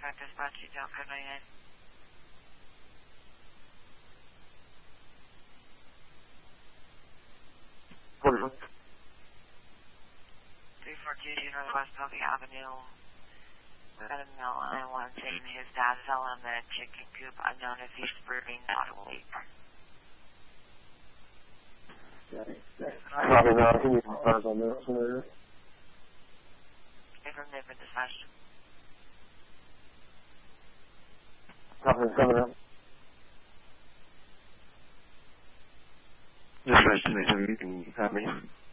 Contract Dispatch, Detail Code 99. What is it? 342 Northwest Pelkey Avenue. We've got a male on I-1 saying his dad fell in the chicken coop, unknown if he's breathing out of a leak. Probably not. Can you confirm on this one there? Confirm they've been dispatched. Nothing's coming up. Dispatch 27, you can have me.